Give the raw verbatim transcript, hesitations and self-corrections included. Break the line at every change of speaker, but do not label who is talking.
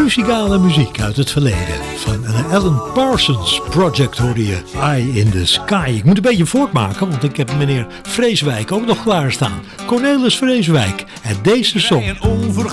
muzikale muziek uit het verleden. Van een Alan Parsons Project hoorde je Eye in the Sky. Ik moet een beetje voortmaken, want ik heb meneer Vreeswijk ook nog klaarstaan. Cornelis Vreeswijk en deze song.
Over